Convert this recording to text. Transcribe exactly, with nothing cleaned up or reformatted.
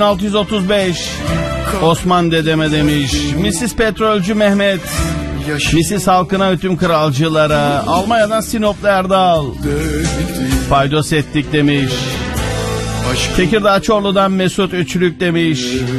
altı yüz otuz beş Osman dedeme demiş. missis Petrolcü Mehmet. missis halkına, tüm kralcılara. Almanya'dan Sinoplu Erdal. Paydos ettik demiş. Tekirdağ Çorlu'dan Mesut Üçlük demiş.